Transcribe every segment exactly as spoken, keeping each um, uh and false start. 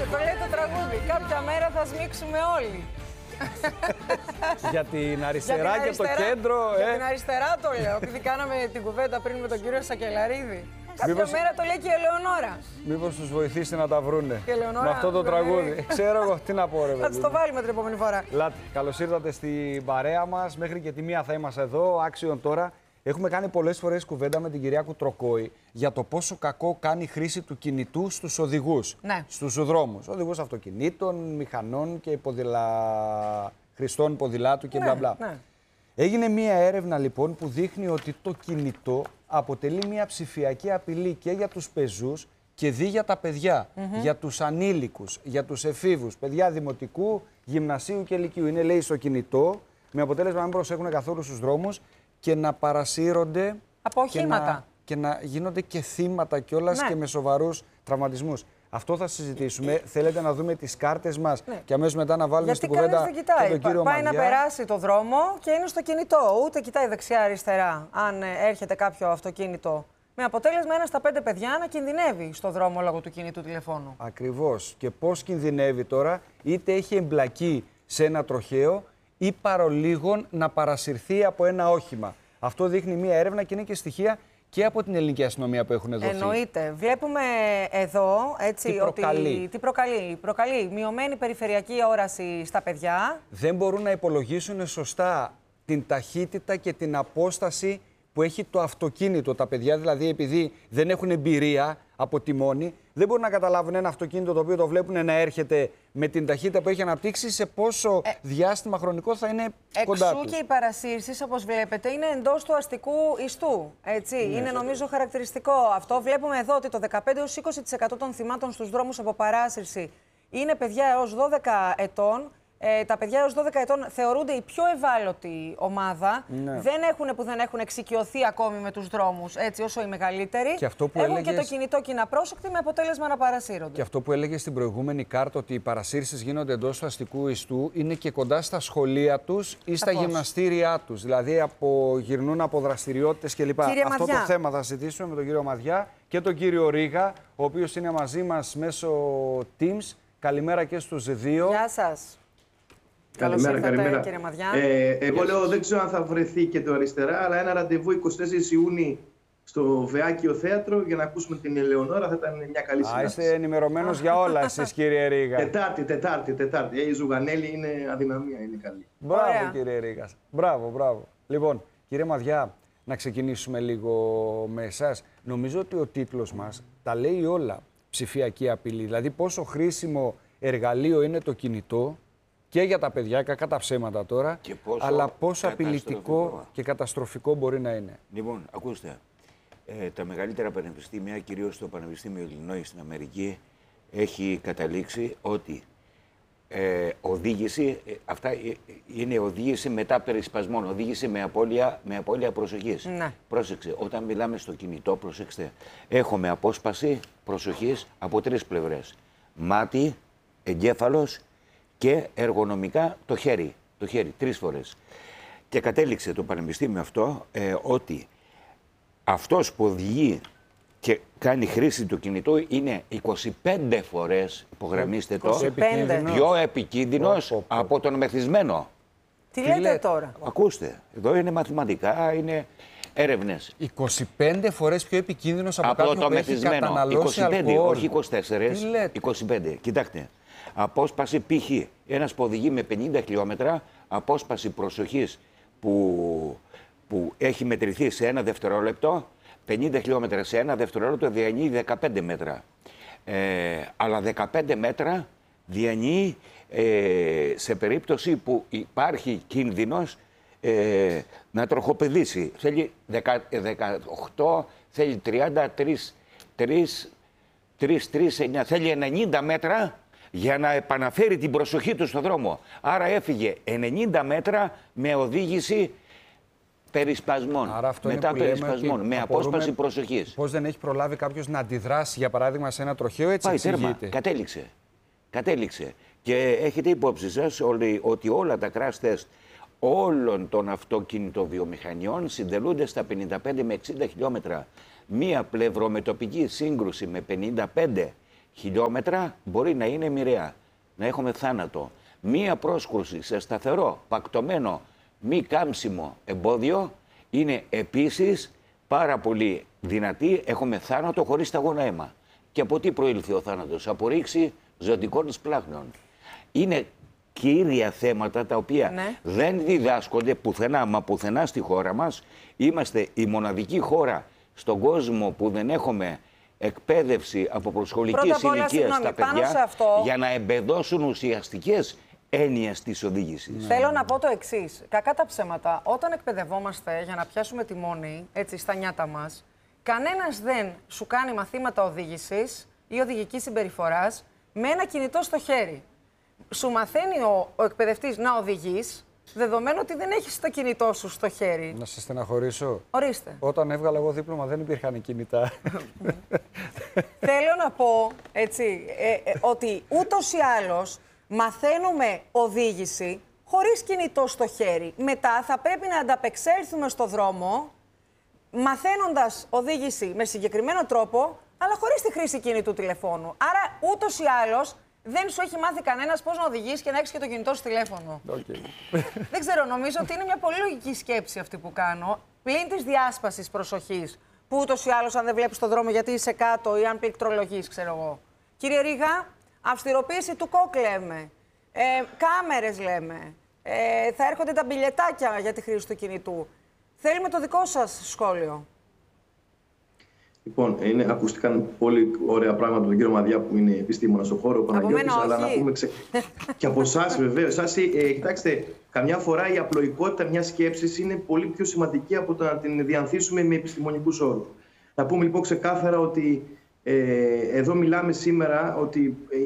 το λέει το τραγούδι. Κάποια μέρα θα σμίξουμε όλοι. Για την αριστερά Για την και αριστερά, το κέντρο. Για ε. την αριστερά το λέω, επειδή κάναμε την κουβέντα πριν με τον κύριο Σακελαρίδη. Κάποια Μήπως... μέρα το λέει και η Ελεονόρα. Μήπως τους βοηθήσει να τα βρούνε Ελεονόρα, με αυτό το τραγούδι. Ξέρω εγώ, τι να πω ρε παιδί. Θα τους το βάλουμε την επόμενη φορά. Λάτι, καλώς ήρθατε στην παρέα μας. Μέχρι και τη μία θα είμαστε εδώ, άξιον τώρα. Έχουμε κάνει πολλές φορές κουβέντα με την κυρία Κουτροκόη για το πόσο κακό κάνει η χρήση του κινητού στους οδηγούς, ναι. στους δρόμους. Οδηγούς αυτοκινήτων, μηχανών και ποδηλα... χρηστών ποδηλάτου και μπλα μπλα. Ναι, ναι. Έγινε μία έρευνα λοιπόν που δείχνει ότι το κινητό αποτελεί μία ψηφιακή απειλή και για τους πεζούς και δι για τα παιδιά, mm-hmm. για τους ανήλικους, για τους εφήβους, παιδιά δημοτικού, γυμνασίου και λυκείου. Είναι λέει στο κινητό, με αποτέλεσμα να μην προσέχουν καθόλου στους δρόμους και να παρασύρονται από οχήματα. Και να, και να γίνονται και θύματα κιόλας ναι. και με σοβαρούς τραυματισμούς. Αυτό θα συζητήσουμε. Θέλετε να δούμε τις κάρτες μας ναι. και αμέσως μετά να βάλουμε γιατί στην κουβέντα δεν κοιτάει. τον κύριο Πάει Μαδιά. Να περάσει το δρόμο και είναι στο κινητό. Ούτε κοιτάει δεξιά-αριστερά αν έρχεται κάποιο αυτοκίνητο. Με αποτέλεσμα ένα στα πέντε παιδιά να κινδυνεύει στο δρόμο λόγω του κινητού τηλεφώνου. Ακριβώς. Και πώς κινδυνεύει τώρα, είτε έχει εμπλακεί σε ένα τροχαίο ή παρολίγων να παρασυρθεί από ένα όχημα. Αυτό δείχνει μία έρευνα και είναι και στοιχεία και από την ελληνική αστυνομία που έχουν δοθεί. Εννοείται. Βλέπουμε εδώ έτσι, τι προκαλεί. ότι τι προκαλεί. Προκαλεί μειωμένη περιφερειακή όραση στα παιδιά. Δεν μπορούν να υπολογίσουν σωστά την ταχύτητα και την απόσταση που έχει το αυτοκίνητο. Τα παιδιά δηλαδή επειδή δεν έχουν εμπειρία από τιμόνι, δεν μπορούν να καταλάβουν ένα αυτοκίνητο το οποίο το βλέπουν να έρχεται με την ταχύτητα που έχει αναπτύξει σε πόσο ε, διάστημα χρονικό θα είναι κοντά τους. Εξού και οι παρασύρσεις, όπως βλέπετε, είναι εντός του αστικού ιστού. Έτσι. Ναι, είναι νομίζω χαρακτηριστικό αυτό. Βλέπουμε εδώ ότι το δεκαπέντε έως είκοσι τοις εκατό των θυμάτων στους δρόμους από παράσυρση είναι παιδιά έως δώδεκα ετών. Ε, τα παιδιά έως δώδεκα ετών θεωρούνται η πιο ευάλωτη ομάδα. Ναι. Δεν έχουν που δεν έχουν εξοικειωθεί ακόμη με τους δρόμους, έτσι όσο οι μεγαλύτεροι. Και αυτό που έχουν έλεγες... και το κινητό και είναι απρόσεκτοι με αποτέλεσμα να παρασύρονται. Και αυτό που έλεγε στην προηγούμενη κάρτα, ότι οι παρασύρσεις γίνονται εντός του αστικού ιστού, είναι και κοντά στα σχολεία τους ή στα γυμναστήριά τους. Δηλαδή από, γυρνούν από δραστηριότητες κλπ. Αυτό Μαδιά. Το θέμα θα συζητήσουμε με τον κύριο Μαδιά και τον κύριο Ρίγα, ο οποίος είναι μαζί μας μέσω Teams. Καλημέρα και στους δύο. Γεια σας. Καλημέρα, καλημέρα. Κύριε Μαδιά. Ε, εγώ λέω δεν ξέρω αν θα βρεθεί και το αριστερά, αλλά ένα ραντεβού εικοστή τέσσερις Ιουνίου στο Βεάκιο Θέατρο για να ακούσουμε την Ελεονόρα θα ήταν μια καλή συνάντηση. Α, είστε ενημερωμένος για όλα εσείς, κύριε Ρίγα. Τετάρτη, Τετάρτη, Τετάρτη. Η Ζουγανέλη είναι αδυναμία, είναι καλή. Μπράβο, Ωραία. Κύριε Ρίγα. Μπράβο, μπράβο. Λοιπόν, κύριε Μαδιά, να ξεκινήσουμε λίγο με εσάς. Νομίζω ότι ο τίτλος μας τα λέει όλα. Ψηφιακή απειλή. Δηλαδή, πόσο χρήσιμο εργαλείο είναι το κινητό. Και για τα παιδιά, κακά τα ψέματα τώρα, πόσο αλλά πόσο απειλητικό και καταστροφικό μπορεί να είναι. Λοιπόν, ακούστε, ε, τα μεγαλύτερα πανεπιστήμια, κυρίως το Πανεπιστήμιο Ιλινόη στην Αμερική, έχει καταλήξει ότι ε, οδήγηση, ε, αυτά ε, είναι οδήγηση μετά περισπασμών, οδήγηση με απώλεια, με απώλεια προσοχής. Ναι. Πρόσεξε, όταν μιλάμε στο κινητό, προσέξτε, έχουμε απόσπαση προσοχής από τρεις πλευρές. Μάτι, εγκέφαλος και εργονομικά το χέρι, το χέρι, τρεις φορές. Και κατέληξε το πανεπιστήμιο αυτό ε, ότι αυτός που οδηγεί και κάνει χρήση του κινητού είναι είκοσι πέντε φορές, υπογραμμίστε το, είκοσι πέντε. Πιο επικίνδυνος oh, oh, oh. από τον μεθυσμένο. Τι, Τι λέτε λέ... τώρα. Ακούστε, εδώ είναι μαθηματικά, είναι έρευνες. είκοσι πέντε φορές πιο επικίνδυνος από, από κάποιον το που μεθυσμένο. έχει καταναλώσει είκοσι πέντε, αλκοόλ. όχι είκοσι τέσσερα, είκοσι πέντε. Κοιτάξτε. Απόσπαση π.χ. ένας που οδηγεί με πενήντα χιλιόμετρα, απόσπαση προσοχής που, που έχει μετρηθεί σε ένα δευτερόλεπτο, πενήντα χιλιόμετρα σε ένα δευτερόλεπτο διανύει δεκαπέντε μέτρα. Ε, αλλά δεκαπέντε μέτρα διανύει ε, σε περίπτωση που υπάρχει κίνδυνος ε, να τροχοπεδίσει. Θέλει δεκαοκτώ, θέλει τριάντα τρία, τρία, τρία, εννιά, θέλει ενενήντα μέτρα για να επαναφέρει την προσοχή του στον δρόμο. Άρα έφυγε ενενήντα μέτρα με οδήγηση περισπασμών. Άρα αυτό μετά περισπασμών, με απόσπαση προσοχής. Πώς δεν έχει προλάβει κάποιος να αντιδράσει, για παράδειγμα, σε ένα τροχαίο, έτσι εξηγείται. Κατέληξε. Κατέληξε. Και έχετε υπόψη σας όλοι, ότι όλα τα crash test όλων των αυτοκινητοβιομηχανιών συντελούνται στα πενήντα πέντε με εξήντα χιλιόμετρα. Μία πλευρομετωπική σύγκρουση με πενήντα πέντε χιλιόμετρα μπορεί να είναι μοιραία, να έχουμε θάνατο. Μία πρόσκρουση σε σταθερό, πακτωμένο, μη κάμψιμο εμπόδιο είναι επίσης πάρα πολύ δυνατή. Έχουμε θάνατο χωρίς σταγόνα αίμα. Και από τι προήλθε ο θάνατος? Από ρήξη ζωτικών σπλάχνων. Είναι κύρια θέματα τα οποία ναι. δεν διδάσκονται πουθενά, μα πουθενά στη χώρα μας. Είμαστε η μοναδική χώρα στον κόσμο που δεν έχουμε εκπαίδευση από προσχολικής ηλικίας στα παιδιά αυτό... για να εμπεδώσουν ουσιαστικές έννοιες της οδήγησης. Ναι. Θέλω να πω το εξής. Κακά τα ψέματα. Όταν εκπαιδευόμαστε για να πιάσουμε τη μόνη, έτσι, στα νιάτα μας, κανένας δεν σου κάνει μαθήματα οδήγησης ή οδηγικής συμπεριφοράς με ένα κινητό στο χέρι. Σου μαθαίνει ο, ο εκπαιδευτής να οδηγείς, δεδομένου ότι δεν έχεις το κινητό σου στο χέρι. Να σε στεναχωρήσω. Ορίστε. Όταν έβγαλα εγώ δίπλωμα δεν υπήρχαν κινητά. Θέλω να πω, έτσι, ε, ε, ότι ούτως ή άλλως μαθαίνουμε οδήγηση χωρίς κινητό στο χέρι. Μετά θα πρέπει να ανταπεξέλθουμε στο δρόμο, μαθαίνοντας οδήγηση με συγκεκριμένο τρόπο, αλλά χωρίς τη χρήση κινητού τηλεφώνου. Άρα ούτως ή άλλως δεν σου έχει μάθει κανένας πώς να οδηγείς και να έχεις και το κινητό σου τηλέφωνο. Okay. Δεν ξέρω, νομίζω ότι είναι μια πολύ λογική σκέψη αυτή που κάνω, πλην της διάσπασης προσοχής, που ούτως ή άλλως αν δεν βλέπεις τον δρόμο γιατί είσαι κάτω ή αν πληκτρολογείς, ξέρω εγώ. Κύριε Ρήγα, αυστηροποίηση του κόκ λέμε, ε, κάμερες λέμε, ε, θα έρχονται τα μπιλιετάκια για τη χρήση του κινητού. Θέλουμε το δικό σας σχόλιο. Λοιπόν, είναι, ακούστηκαν πολύ ωραία πράγματα από τον κύριο Μαδιά που είναι επιστήμονα στον χώρο, Παναγιώτης, αλλά να πούμε ξε... και από εσάς βεβαίως. Εσάς, ε, κοιτάξτε, καμιά φορά η απλοϊκότητα μιας σκέψης είναι πολύ πιο σημαντική από το να την διανθίσουμε με επιστημονικούς όρους. Να πούμε λοιπόν ξεκάθαρα ότι ε, εδώ μιλάμε σήμερα ότι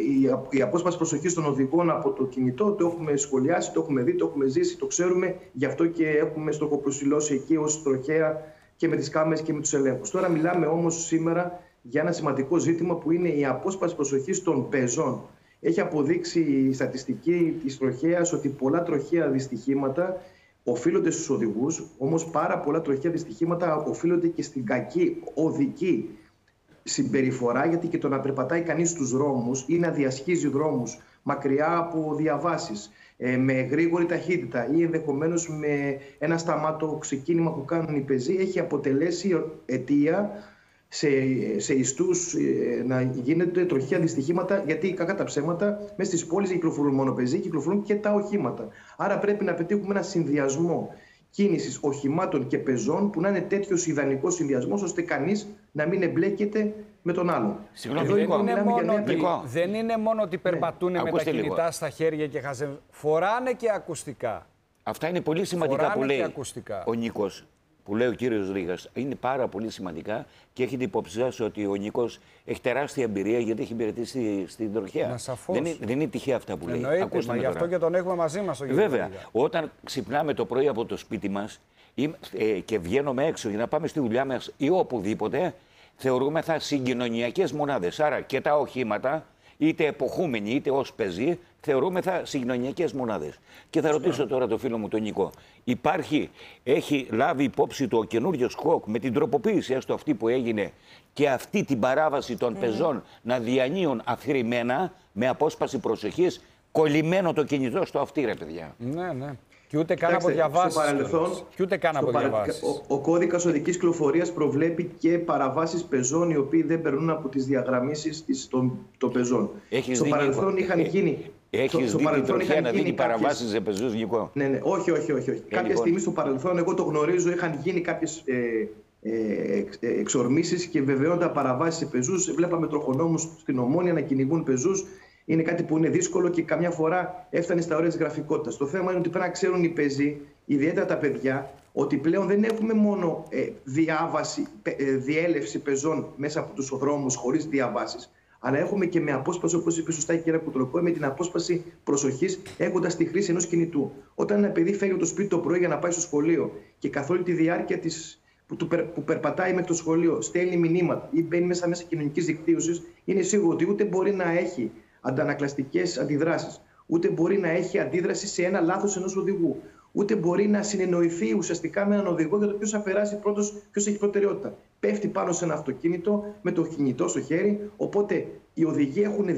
η, η απόσπαση προσοχής των οδηγών από το κινητό το έχουμε σχολιάσει, το έχουμε δει, το έχουμε ζήσει, το ξέρουμε, γι' αυτό και έχουμε στοχοπροσιλώσει εκεί ως τροχέα και με τις κάμερες και με τους ελέγχους. Τώρα μιλάμε όμως σήμερα για ένα σημαντικό ζήτημα που είναι η απόσπαση προσοχής των πεζών. Έχει αποδείξει η στατιστική της τροχέας ότι πολλά τροχαία δυστυχήματα οφείλονται στους οδηγούς, όμως πάρα πολλά τροχαία δυστυχήματα οφείλονται και στην κακή οδική συμπεριφορά, γιατί και το να περπατάει κανείς στους δρόμους ή να διασχίζει δρόμους μακριά από διαβάσεις, με γρήγορη ταχύτητα ή ενδεχομένως με ένα σταμάτο ξεκίνημα που κάνουν οι πεζοί, έχει αποτελέσει αιτία σε, σε ιστούς να γίνεται τροχαία δυστυχήματα, γιατί κακά τα ψέματα μέσα στις πόλεις κυκλοφορούν μόνο πεζοί, κυκλοφορούν και τα οχήματα. Άρα πρέπει να πετύχουμε ένα συνδυασμό κίνησης οχημάτων και πεζών που να είναι τέτοιος ιδανικός συνδυασμός ώστε κανείς να μην εμπλέκεται με τον άλλον. Συγγνώμη, δεν, είναι μόνο ότι, δεν είναι μόνο ότι περπατούν ναι. με τα κινητά λίγο. στα χέρια και χαζεύουν. Φοράνε και ακουστικά. Αυτά είναι πολύ σημαντικά Φοράνε που λέει ο Νίκος, που λέει ο κύριος Ρήγας. Είναι πάρα πολύ σημαντικά και έχετε υπόψη σας ότι ο Νίκος έχει τεράστια εμπειρία γιατί έχει υπηρετήσει στην τροχέα. Δεν, είναι, δεν είναι τυχαία αυτά που Εννοείται, λέει. Ακούστε, μα γι' αυτό και τον έχουμε μαζί μας. Βέβαια, όταν ξυπνάμε το πρωί από το σπίτι μας ε, και βγαίνουμε έξω για να πάμε στη δουλειά μας ή οπουδήποτε, θεωρούμεθα συγκοινωνιακές μονάδες. Άρα και τα οχήματα, είτε εποχούμενοι είτε ως πεζοί, θεωρούμεθα συγκοινωνιακές μονάδες. Και θα ρωτήσω τώρα το φίλο μου τον Νικό. Υπάρχει, έχει λάβει υπόψη το καινούριο σκοκ με την τροποποίηση, έστω αυτή που έγινε, και αυτή την παράβαση των mm. πεζών να διανύουν αφηρημένα με απόσπαση προσοχής, κολλημένο το κινητό στο αυτί, ρε παιδιά. Ναι, ναι. Και ούτε καν από διαβάσεις. Στο παρελθόν, και ούτε καν από διαβάσεις. Ο, ο κώδικας οδικής κυκλοφορίας προβλέπει και παραβάσεις πεζών οι οποίοι δεν περνούν από τις διαγραμμίσεις των, των πεζών. Έχεις στο δίνει, παρελθόν είχαν ε, γίνει. Έχεις δει την τροχέα να δίνει παραβάσεις σε πεζούς, Νικό? Ναι, ναι, όχι, όχι, όχι. όχι. Κάποια στιγμή στο παρελθόν, εγώ το γνωρίζω, είχαν γίνει κάποιες ε, ε, ε, εξορμήσεις και βεβαιώντα παραβάσεις σε πεζούς. Βλέπαμε τροχονόμους στην Ομόνια να κυνηγούν πεζούς. Είναι κάτι που είναι δύσκολο και καμιά φορά έφτανε στα όρια της γραφικότητας. Το θέμα είναι ότι πρέπει να ξέρουν οι πεζοί, ιδιαίτερα τα παιδιά, ότι πλέον δεν έχουμε μόνο ε, διάβαση, ε, διέλευση πεζών μέσα από τους δρόμους χωρίς διαβάσεις, αλλά έχουμε και με απόσπαση, όπως είπε σωστά η κυρία Κουτροπό, με την απόσπαση προσοχής έχοντας τη χρήση ενός κινητού. Όταν ένα παιδί φεύγει από το σπίτι το πρωί για να πάει στο σχολείο και καθ' όλη τη διάρκεια της, που, του, που περπατάει μέχρι το σχολείο στέλνει μηνύματα ή μπαίνει μέσα μέσα κοινωνικής δικτύωσης, είναι σίγουρο ότι ούτε μπορεί να έχει αντανακλαστικές αντιδράσεις, ούτε μπορεί να έχει αντίδραση σε ένα λάθος ενός οδηγού. ούτε μπορεί να συνεννοηθεί ουσιαστικά με έναν οδηγό για το ποιος θα περάσει πρώτος, ποιος έχει προτεραιότητα. Πέφτει πάνω σε ένα αυτοκίνητο με το κινητό στο χέρι, οπότε οι οδηγοί έχουν